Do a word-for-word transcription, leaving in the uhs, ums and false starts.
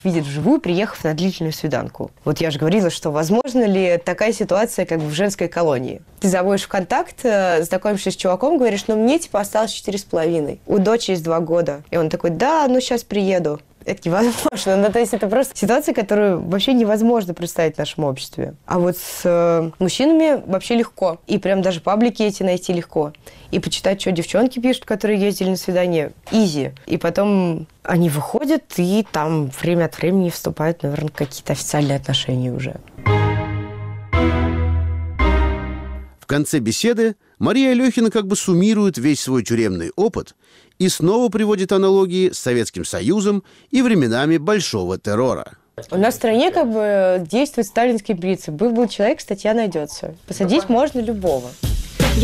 видит вживую, приехав на длительную свиданку. Вот я же говорила, что возможно ли такая ситуация, как в женской колонии. Ты заводишь в контакт, знакомишься с чуваком, говоришь, ну мне типа осталось четыре с половиной, у дочери есть два года. И он такой, да, ну сейчас приеду. Это невозможно. Ну, то есть это просто ситуация, которую вообще невозможно представить в нашем обществе. А вот с э, мужчинами вообще легко. И прям даже паблики эти найти легко. И почитать, что девчонки пишут, которые ездили на свидание. Изи. И потом они выходят, и там время от времени вступают, наверное, какие-то официальные отношения уже. В конце беседы Мария Алехина как бы суммирует весь свой тюремный опыт и снова приводит аналогии с Советским Союзом и временами Большого террора. У нас в стране как бы действует сталинский принцип. Был был человек, статья найдется. Посадить можно любого.